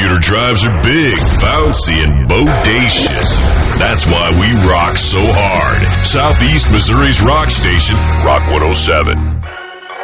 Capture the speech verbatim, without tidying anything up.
computer drives are big, bouncy, and bodacious. That's why we rock so hard. Southeast Missouri's rock station, Rock one oh seven.